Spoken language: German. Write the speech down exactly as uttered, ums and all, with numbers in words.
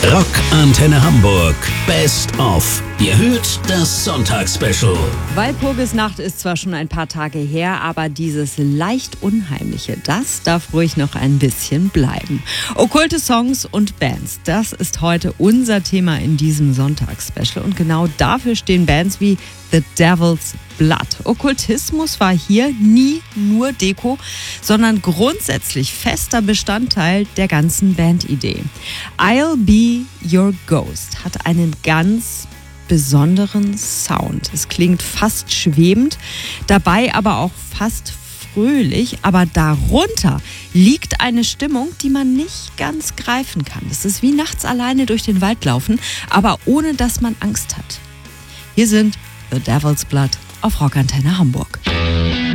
Rock Antenne Hamburg Best of. Ihr hört das Sonntagsspecial. Walpurgisnacht ist zwar schon ein paar Tage her, aber dieses leicht Unheimliche, das darf ruhig noch ein bisschen bleiben. Okkulte Songs und Bands, das ist heute unser Thema in diesem Sonntagsspecial. Und genau dafür stehen Bands wie The Devil's Blood. Okkultismus war hier nie nur Deko, sondern grundsätzlich fester Bestandteil der ganzen Bandidee. I'll Be Your Ghost hat einen ganz besonderen Sound. Es klingt fast schwebend, dabei aber auch fast fröhlich, aber darunter liegt eine Stimmung, die man nicht ganz greifen kann. Es ist wie nachts alleine durch den Wald laufen, aber ohne dass man Angst hat. Hier sind The Devil's Blood auf Rock Antenne Hamburg.